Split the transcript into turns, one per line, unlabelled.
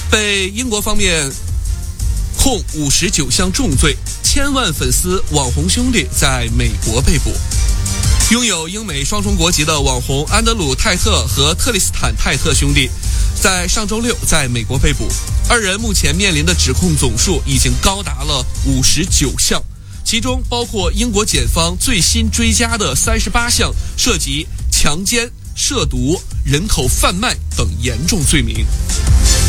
被英国方面控59项重罪，千万粉丝网红兄弟在美国被捕。拥有英美双重国籍的网红安德鲁·泰特和特里斯坦·泰特兄弟在上周六在美国被捕，二人目前面临的指控总数已经高达了59项，其中包括英国检方最新追加的38项涉及强奸、涉毒、人口贩卖等严重罪名。